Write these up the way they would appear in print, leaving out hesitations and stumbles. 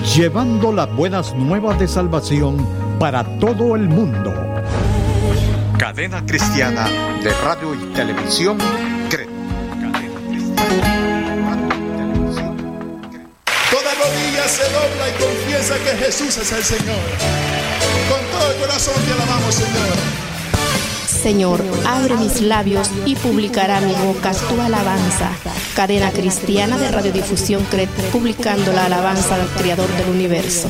llevando las buenas nuevas de salvación para todo el mundo. Cadena Cristiana de Radio y Televisión CRED. Toda rodilla se dobla y confiesa que Jesús es el Señor. Con todo el corazón te alabamos, Señor. Señor, abre mis labios y publicará mi boca tu alabanza. Cadena Cristiana de Radiodifusión CRED, publicando la alabanza del Creador del Universo.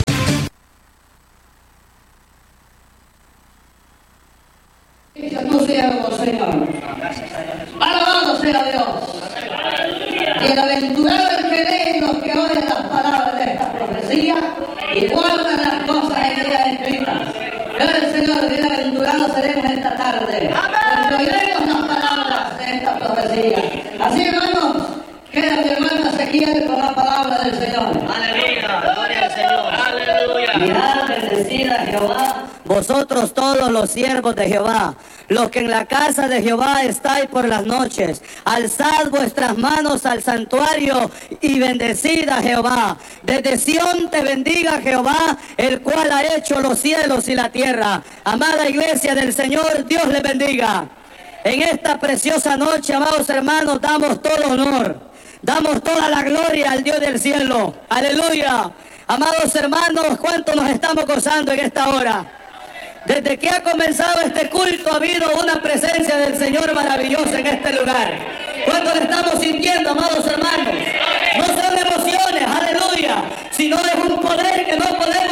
Tu siervo, Señor. Alabado sea Dios. Bienaventurado el que lee y los que oyen las palabras de esta profecía y guardan las cosas en ella escritas. Gloria al Señor, bienaventurados seremos esta tarde, porque oiremos las palabras de esta profecía. Así, hermanos, queda mi hermano Ezequiel con la palabra del Señor. Aleluya, gloria al Señor. Aleluya. Mirad, bendecid a Jehová, vosotros todos los siervos de Jehová, los que en la casa de Jehová estáis por las noches. Alzad vuestras manos al santuario y bendecid a Jehová. Desde Sión te bendiga Jehová, el cual ha hecho los cielos y la tierra. Amada iglesia del Señor, Dios le bendiga. En esta preciosa noche, amados hermanos, damos todo honor, damos toda la gloria al Dios del cielo. Aleluya. Amados hermanos, ¿cuánto nos estamos gozando en esta hora? Desde que ha comenzado este culto ha habido una presencia del Señor maravillosa en este lugar. ¿Cuánto le estamos sintiendo, amados hermanos? No son emociones, aleluya, sino es un poder que no podemos